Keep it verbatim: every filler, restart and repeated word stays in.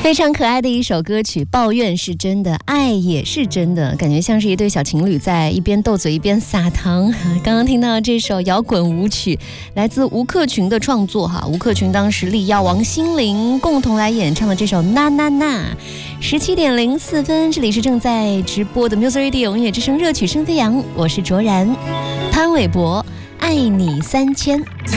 非常可爱的一首歌曲，抱怨是真的，爱也是真的，感觉像是一对小情侣在一边斗嘴一边撒糖。刚刚听到这首摇滚舞曲，来自吴克群的创作哈，吴克群当时力邀王心凌共同来演唱的这首《那那那》。十七点零四分，这里是正在直播的 Music Radio 音乐之声热曲声飞扬，我是卓然，潘玮柏，爱你三千。